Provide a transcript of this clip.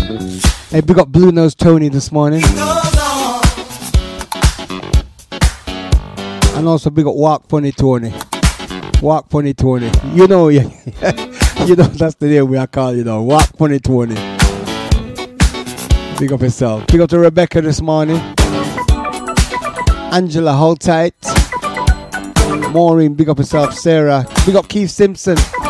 Hey, big up Blue Nose Tony this morning. And also big up Walk Funny Tony. Walk Funny Tony. You know, yeah. You know that's the name we are called, you know. Walk Funny Tony. Big up yourself. Big up to Rebecca this morning. Angela, hold tight. Maureen, big up yourself. Sarah, big up Keith Simpson.